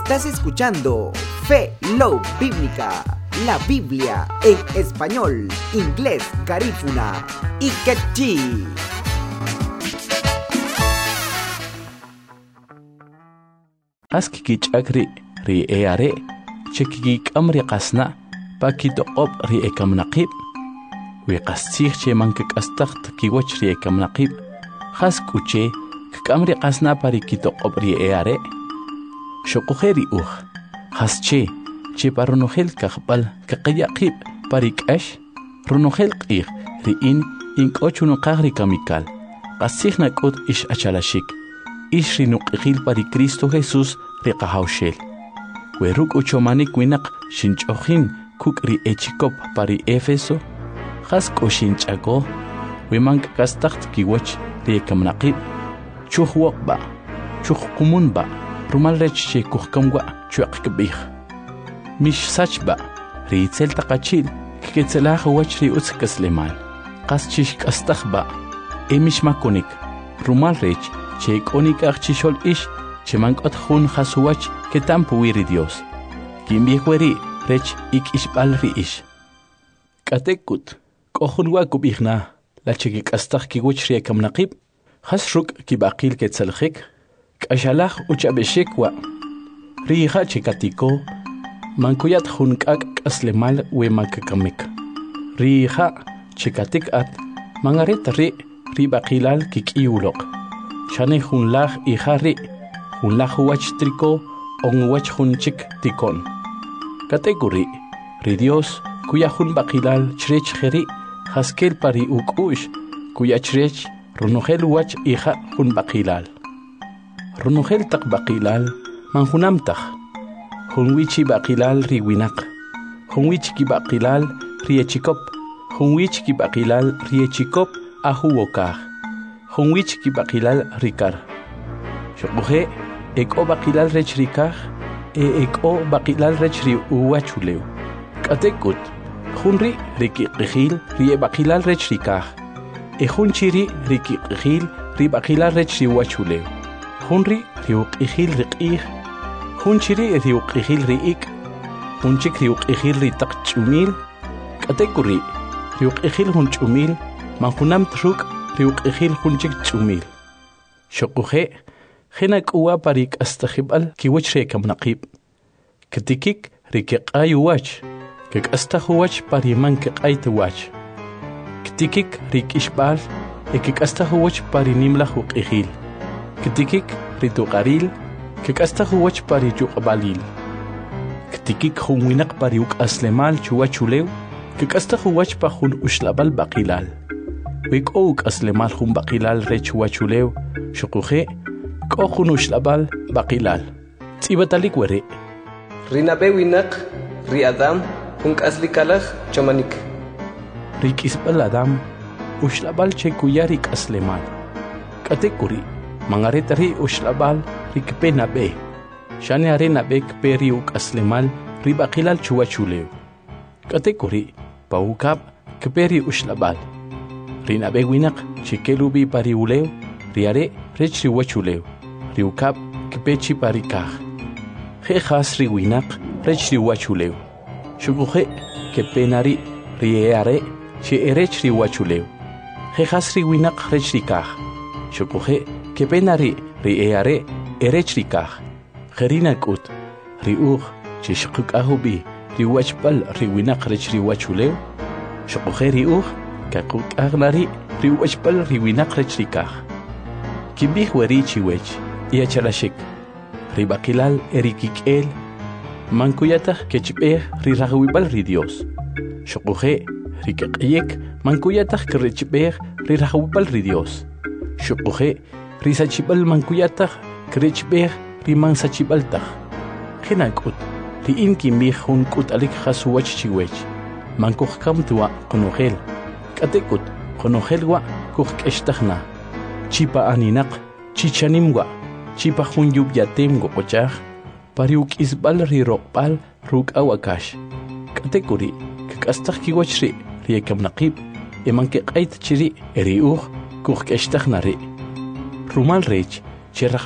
Estás escuchando Fe Love Bíblica, la Biblia en español, inglés, garífuna y quechí. Askiki chakri ri eare, chekiki kamri qasna, pakito qop ri ekamnaqib. Wiqastig che mankik astagt kiwach ri ekamnaqib. Khaskuche kamri qasna parikito qop ri eare. Shokuheri Hasche che paronogel kahbal kaqiyaqib parikash ronogel qih riin inkochuno qagri kamikal qasigna qot ish achalashik ish rinuqil pari Cristo Jesús riqahawshel weruk uchomanik winaq shinchojin kukri echikop pari Efeso khas koshinchago wemank kastagt kiwach rikamnaqib chuhwaqba chuhqumunba rumalrech che kuhkamwa chuaqkbih mish sachba riitzel taqachil kiketzelah wachri utzkaslemal qaschish kastakhba emish makonik rumalrech che konik archishol ish chemankot khun khasuwach ketampu wiri Dios kimbieweri rech ikishbal ri ish katekut kohunwa kubihna la cheki kastakh kiwachri kamnaqib khasruk kibaqil ketzelkhik Kashalach uchabeshekwa riha chikatiko mankuyat junkak aslemal we makakamik riha chikatik at mangaret ri baqilal kikiulok shane junlaj ihari junlaj wach triko on wach junchik tikon kategori ri Dios kuya jun baqilal chrech kheri haskel pari ukush kuya chrech runogel wach iha jun baqilal Runugel tak baqilal manjunamtaj Junwichi baqilal riwinaq Junwichi ki baqilal riechikop Junwichi ki baqilal riechikop ahuwokaj Junwichi ki baqilal rikar Shokuhe eko baqilal rech rikaj eko baqilal rech ri uwachuleu Katekut Junri rikiqijil rie baqilal rech rikaj Junchiri rikiqijil ri baqilal rech ri uwachuleu Hunri riuqijil riqih, hunchiri riuqijil riik, hunchik riuqijil ritaq chumil, katekuri riuqijil hunchumil, manjunam truk riuqijil hunchik chumil. Shokuje, jenak uwa parik astajibal kiwach rekamnaqib. Katikik rikiqay wach, kik astahuwach pariman kiqayt wach. Katikik rikishbal, ekik astahuwach parinimla huqijil. Ketikik rituqaril kikastahuwach pari yuqbalil ketikik junwinak pari aslemal chuwachulew kikastahuwach pa jun ushlabal baqilal wik aslemal jun baqilal re chuwachulew shuquje ko jun ushlabal baqilal tsibatalik were rinabe winak ri adam jun aslikalaj chamanik rikisbal adam ushlabal chekuyarik aslemal katekuri Mangaretari ushlabal rikpena be. Shane arena bek periuk aslemal ribakilal chuwachulew. Katekuri paukap kperi ushlabal. Rina be winak chikelubi pariulew riare rechri wachulew. Riukap kpechi parikaj. Jejas riwinak rechri wachulew. Shukuje kepenari rieare che erechri wachulew. Jejas riwinak rechri kaj. Shukuje kepenari rieare erechrikaj kherinakut riuj chishquk ahubi riwachbal riwinaq rechriwachulew shuquje riuj kakuk agnari riwachbal riwinaq rechrikaj kibih werichiwech iachalashik ribaqilal erikik'el mankuyataq kechb'ej rirajwibal ri Dios shuquje rikq'iyek mankuyataq krechb'ej rirajwibal ri Dios shuquje risachibal mankuyataq krechbej rimansachibaltaq qinak'ut ri'in kimbij jun k'ut'alik qasuwach chiwech mankujkam tuwa qunujel k'atek'ut qunujel wa kujk'extajna chipa aninaq chichanim wa chipa jun yubyatem woqochaj pariuk'isb'al riroqb'al ruk'aw akax k'atek'uri k'astaj kiwach ri riekamnaqib imankeq'ayt chiri eriuj kujk'extajna ri rumal rech cherraj